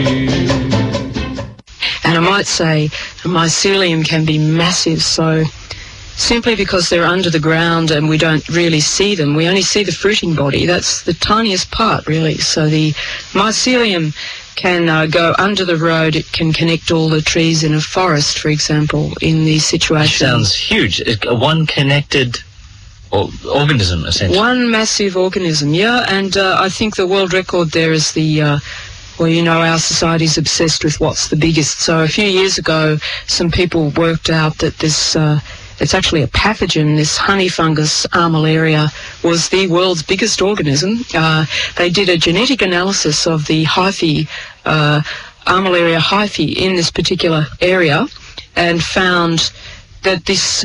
And I might say the mycelium can be massive, so simply because they're under the ground and we don't really see them, we only see the fruiting body. That's the tiniest part, really. So the mycelium can go under the road. It can connect all the trees in a forest, for example, in these situations. That sounds huge. One connected organism, essentially. One massive organism, yeah. And I think the world record there is the... well, you know, our society's obsessed with what's the biggest. So a few years ago, some people worked out that this... it's actually a pathogen. This honey fungus, Armillaria, was the world's biggest organism. They did a genetic analysis of the hyphae, Armillaria hyphae, in this particular area, and found that this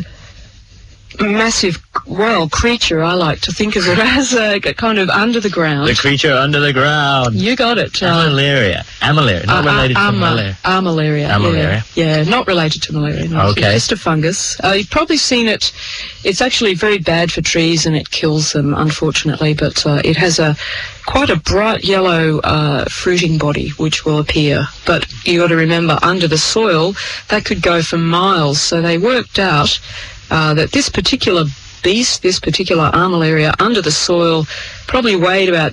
massive, well, creature, I like to think of it as a kind of under the ground. The creature under the ground. You got it. Armillaria, not related to malaria. Armillaria. Yeah, not related to malaria. No. Okay. It's just a fungus. You've probably seen it. It's actually very bad for trees and it kills them, unfortunately, but it has quite a bright yellow fruiting body which will appear. But you got to remember, under the soil, that could go for miles. So they worked out that this particular beast, this particular Armillaria, under the soil, probably weighed about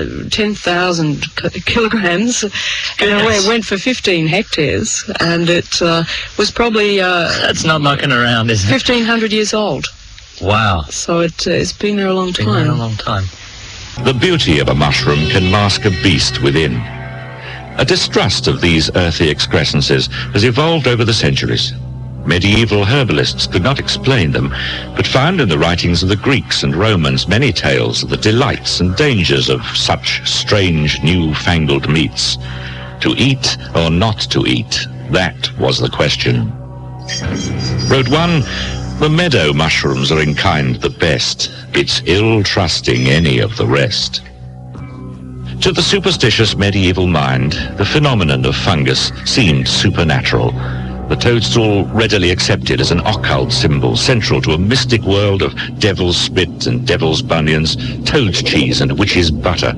10,000 kilograms. And it went for 15 hectares, and it was probably... That's not knocking around, is it? 1,500 years old. Wow. So it's been there a long time. Been there a long time. The beauty of a mushroom can mask a beast within. A distrust of these earthy excrescences has evolved over the centuries. Medieval herbalists could not explain them, but found in the writings of the Greeks and Romans many tales of the delights and dangers of such strange, new-fangled meats. To eat or not to eat, that was the question. Wrote one, "The meadow mushrooms are in kind the best. It's ill trusting any of the rest." To the superstitious medieval mind, the phenomenon of fungus seemed supernatural. The toadstool readily accepted as an occult symbol central to a mystic world of devil's spit and devil's bunions, toad's cheese and witch's butter.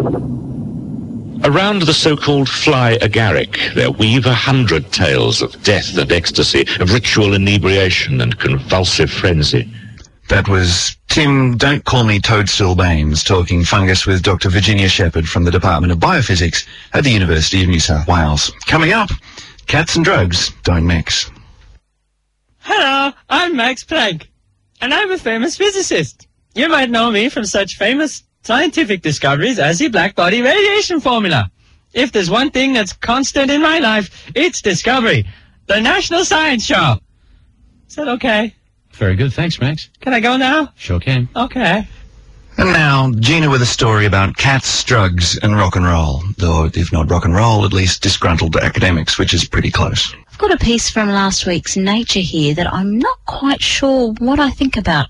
Around the so-called fly agaric, there weave 100 tales of death and ecstasy, of ritual inebriation and convulsive frenzy. That was Tim Don't Call Me Toadstool Baines talking fungus with Dr. Virginia Shepherd from the Department of Biophysics at the University of New South Wales. Coming up, cats and drugs don't mix. Hello, I'm Max Planck, and I'm a famous physicist. You might know me from such famous scientific discoveries as the black-body radiation formula. If there's one thing that's constant in my life, it's discovery. The National Science Show. Is that okay? Very good, thanks, Max. Can I go now? Sure can. Okay. And now, Gina with a story about cats, drugs, and rock and roll. Or, if not rock and roll, at least disgruntled academics, which is pretty close. I've got a piece from last week's Nature here that I'm not quite sure what I think about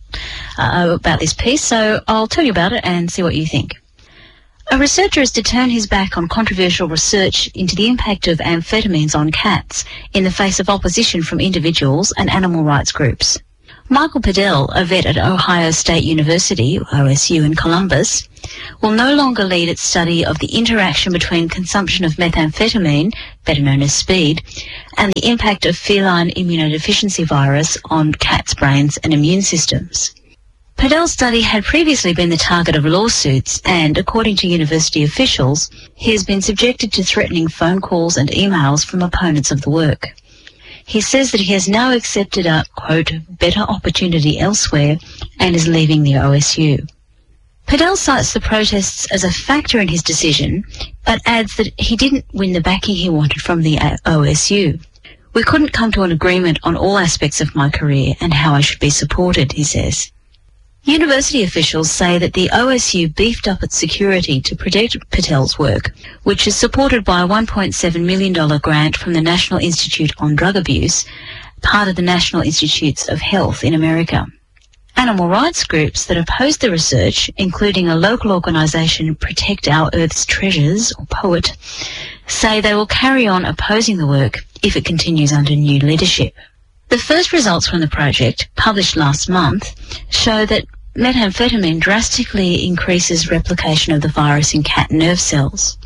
this piece, so I'll tell you about it and see what you think. A researcher is to turn his back on controversial research into the impact of amphetamines on cats in the face of opposition from individuals and animal rights groups. Michael Pedell, a vet at Ohio State University, OSU in Columbus, will no longer lead its study of the interaction between consumption of methamphetamine, better known as speed, and the impact of feline immunodeficiency virus on cats' brains and immune systems. Pedell's study had previously been the target of lawsuits and, according to university officials, he has been subjected to threatening phone calls and emails from opponents of the work. He says that he has now accepted a, quote, better opportunity elsewhere and is leaving the OSU. Pedell cites the protests as a factor in his decision, but adds that he didn't win the backing he wanted from the OSU. We couldn't come to an agreement on all aspects of my career and how I should be supported, he says. University officials say that the OSU beefed up its security to protect Pedell's work, which is supported by a $1.7 million grant from the National Institute on Drug Abuse, part of the National Institutes of Health in America. Animal rights groups that oppose the research, including a local organisation, Protect Our Earth's Treasures, or POET, say they will carry on opposing the work if it continues under new leadership. The first results from the project, published last month, show that methamphetamine drastically increases replication of the virus in cat nerve cells.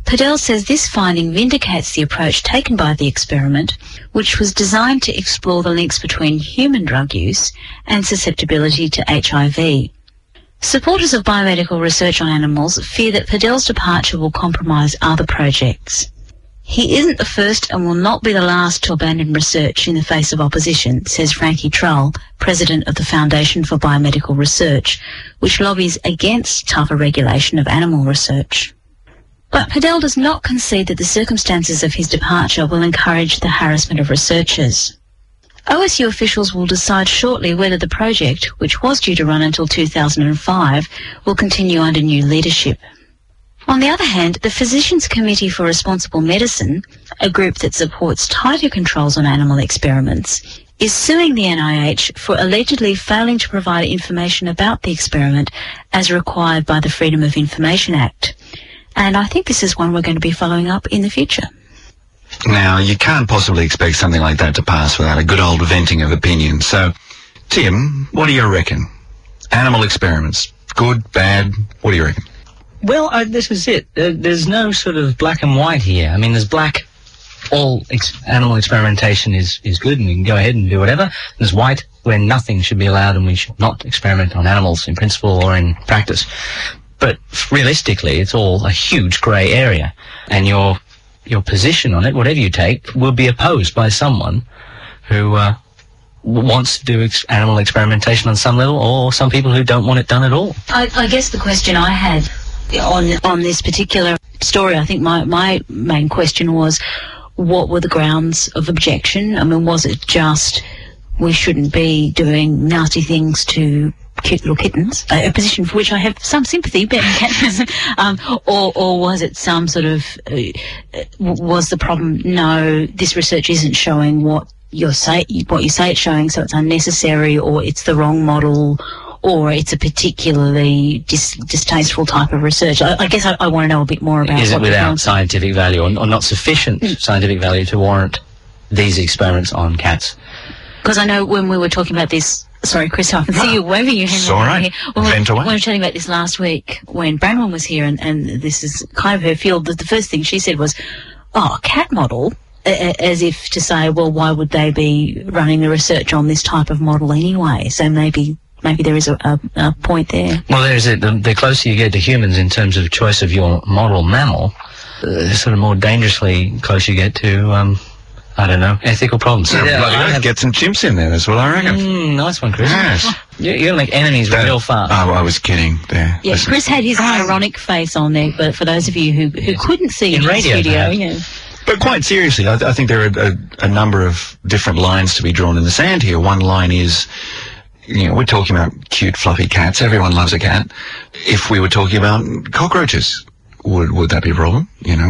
Padel says this finding vindicates the approach taken by the experiment, which was designed to explore the links between human drug use and susceptibility to HIV. Supporters of biomedical research on animals fear that Padel's departure will compromise other projects. He isn't the first and will not be the last to abandon research in the face of opposition, says Frankie Trull, president of the Foundation for Biomedical Research, which lobbies against tougher regulation of animal research. But Padel does not concede that the circumstances of his departure will encourage the harassment of researchers. OSU officials will decide shortly whether the project, which was due to run until 2005, will continue under new leadership. On the other hand, the Physicians Committee for Responsible Medicine, a group that supports tighter controls on animal experiments, is suing the NIH for allegedly failing to provide information about the experiment as required by the Freedom of Information Act. And I think this is one we're going to be following up in the future. Now, you can't possibly expect something like that to pass without a good old venting of opinion. So, Tim, what do you reckon? Animal experiments, good, bad, what do you reckon? Well, this is it. There's no sort of black and white here. I mean, there's black, all animal experimentation is good and we can go ahead and do whatever. There's white, where nothing should be allowed and we should not experiment on animals in principle or in practice. But realistically, it's all a huge grey area, and your position on it, whatever you take, will be opposed by someone who wants to do animal experimentation on some level, or some people who don't want it done at all. I guess the question I had on this particular story, I think my main question was, what were the grounds of objection? I mean, was it just we shouldn't be doing nasty things to cute little kittens, a position for which I have some sympathy, but or was it some sort of was the problem? No, this research isn't showing what you say it's showing, so it's unnecessary, or it's the wrong model, or it's a particularly distasteful type of research. I guess I want to know a bit more about. Is it without scientific value, or not sufficient scientific value to warrant these experiments on cats? Because I know when we were talking about this. Sorry, Chris, I can see you waving your hand. It's all right. When we were chatting about this last week when Branwen was here, and this is kind of her field, the first thing she said was, a cat model, as if to say, well, why would they be running the research on this type of model anyway? So maybe there is a point there. Well, there's it. The closer you get to humans in terms of choice of your model mammal, the sort of more dangerously close you get to I don't know, ethical problems. Yeah, get some chimps in there, that's what I reckon. Nice one, Chris. Yes. You're going to make enemies real fast. Oh, I was kidding there. Yeah, Listen. Chris had his ironic face on there, but for those of you who couldn't see in the radio, studio, yeah. But quite seriously, I think there are a number of different lines to be drawn in the sand here. One line is, we're talking about cute, fluffy cats. Everyone loves a cat. If we were talking about cockroaches, would that be a problem?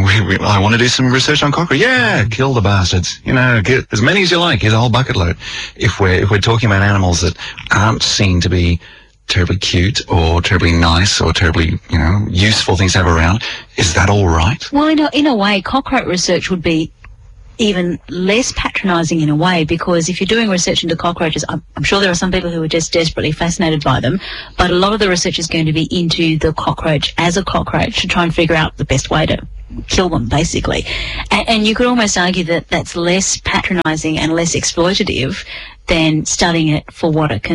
I want to do some research on cockroaches. Yeah, kill the bastards. Get as many as you like. Here's a whole bucket load. If we're talking about animals that aren't seen to be terribly cute or terribly nice or terribly, useful things to have around, is that all right? Well, in a way, cockroach research would be even less patronising in a way, because if you're doing research into cockroaches, I'm sure there are some people who are just desperately fascinated by them, but a lot of the research is going to be into the cockroach as a cockroach to try and figure out the best way to kill them, basically. And you could almost argue that that's less patronising and less exploitative than studying it for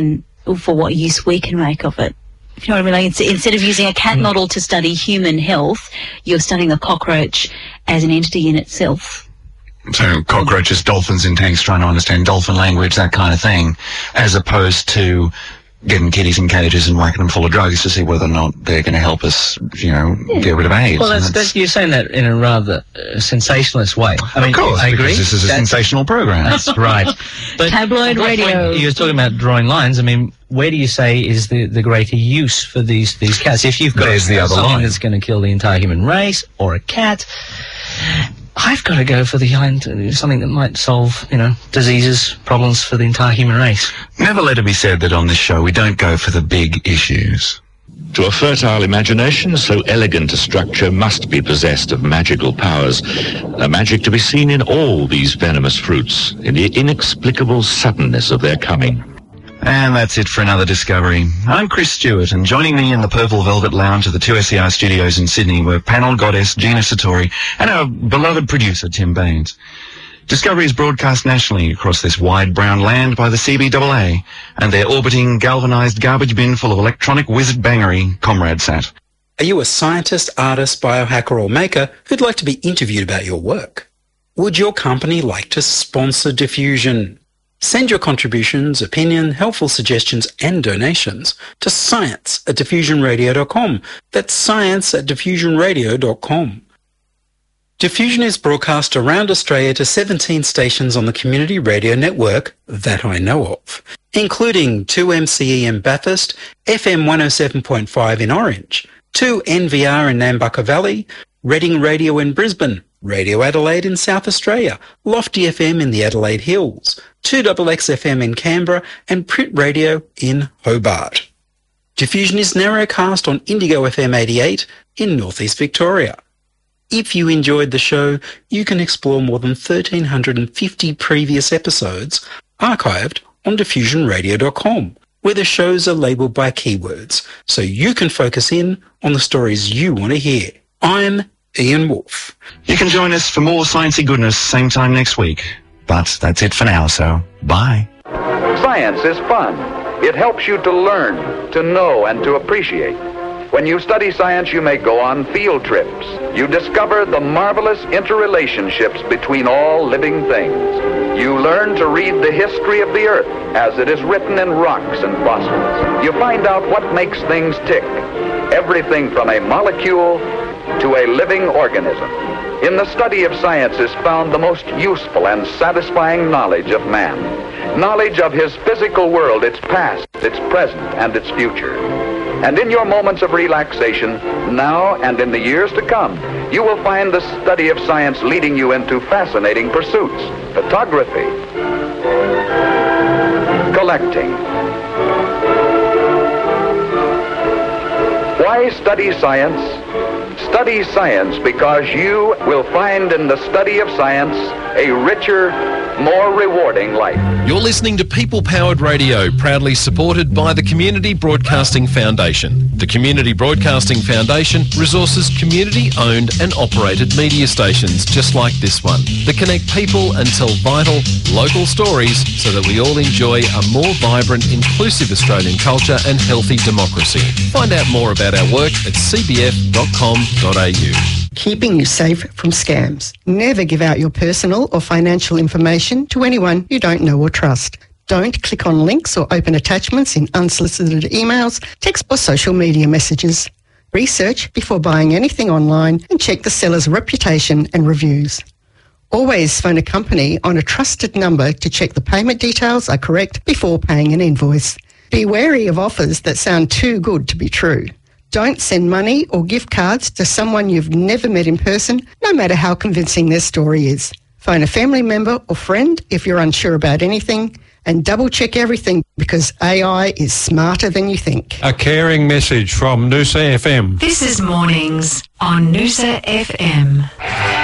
what use we can make of it. If you know what I mean? Like instead of using a cat model to study human health, you're studying a cockroach as an entity in itself. So cockroaches, dolphins in tanks, trying to understand dolphin language, that kind of thing, as opposed to getting kitties in cages and whacking them full of drugs to see whether or not they're going to help us, get rid of AIDS. Well, you're saying that in a rather sensationalist way. I mean, of course, I agree. Because this is a sensational program. That's right. But tabloid radio. You were talking about drawing lines. I mean, where do you say is the greater use for these cats? If you've got There's the other something line. that's going to kill the entire human race, or a cat, I've got to go for something that might solve, diseases, problems for the entire human race. Never let it be said that on this show we don't go for the big issues. To a fertile imagination, so elegant a structure must be possessed of magical powers, a magic to be seen in all these venomous fruits, in the inexplicable suddenness of their coming. And that's it for another Discovery. I'm Chris Stewart, and joining me in the Purple Velvet Lounge of the 2SER studios in Sydney were panel goddess Gina Satori and our beloved producer Tim Baines. Discovery is broadcast nationally across this wide brown land by the CBAA and their orbiting galvanised garbage bin full of electronic wizard bangery, ComradeSat. Are you a scientist, artist, biohacker or maker who'd like to be interviewed about your work? Would your company like to sponsor Diffusion? Send your contributions, opinion, helpful suggestions and donations to science@diffusionradio.com. That's science@diffusionradio.com. Diffusion is broadcast around Australia to 17 stations on the community radio network that I know of, including 2MCE in Bathurst, FM 107.5 in Orange, 2NVR in Nambucca Valley, Reading Radio in Brisbane, Radio Adelaide in South Australia, Lofty FM in the Adelaide Hills, 2XXFM in Canberra, and Print Radio in Hobart. Diffusion is narrowcast on Indigo FM 88 in Northeast Victoria. If you enjoyed the show, you can explore more than 1,350 previous episodes archived on diffusionradio.com, where the shows are labelled by keywords, so you can focus in on the stories you want to hear. I'm Ian Wolfe. You can join us for more sciencey goodness same time next week. But that's it for now, so bye. Science is fun. It helps you to learn, to know, and to appreciate. When you study science, you may go on field trips. You discover the marvelous interrelationships between all living things. You learn to read the history of the Earth as it is written in rocks and fossils. You find out what makes things tick. Everything from a molecule to a living organism. In the study of science is found the most useful and satisfying knowledge of man. Knowledge of his physical world, its past, its present, and its future. And in your moments of relaxation, now and in the years to come, you will find the study of science leading you into fascinating pursuits. Photography, collecting. Why study science? Study science because you will find in the study of science a richer, more rewarding life. You're listening to People Powered Radio, proudly supported by the Community Broadcasting Foundation. The Community Broadcasting Foundation resources community-owned and operated media stations just like this one that connect people and tell vital, local stories so that we all enjoy a more vibrant, inclusive Australian culture and healthy democracy. Find out more about our work at cbf.com.au. Keeping you safe from scams. Never give out your personal or financial information to anyone you don't know or trust. Don't click on links or open attachments in unsolicited emails, text or social media messages. Research before buying anything online and check the seller's reputation and reviews. Always phone a company on a trusted number to check the payment details are correct before paying an invoice. Be wary of offers that sound too good to be true. Don't send money or gift cards to someone you've never met in person, no matter how convincing their story is. Phone a family member or friend if you're unsure about anything, and double check everything because AI is smarter than you think. A caring message from Noosa FM. This is Mornings on Noosa FM.